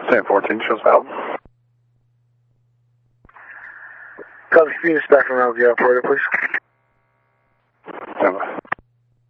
San 14 shows valid. Copy, Phoenix back around with the operator, please.